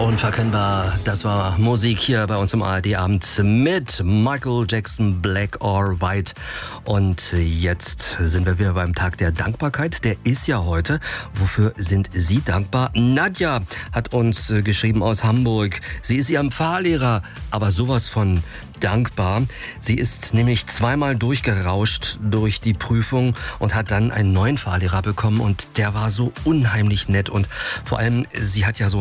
Unverkennbar, das war Musik hier bei uns im ARD-Abend mit Michael Jackson, Black or White. Und jetzt sind wir wieder beim Tag der Dankbarkeit. Der ist ja heute. Wofür sind Sie dankbar? Nadja hat uns geschrieben aus Hamburg. Sie ist ihrem Fahrlehrer, aber sowas von dankbar. Sie ist nämlich zweimal durchgerauscht durch die Prüfung und hat dann einen neuen Fahrlehrer bekommen und der war so unheimlich nett und vor allem, sie hat ja so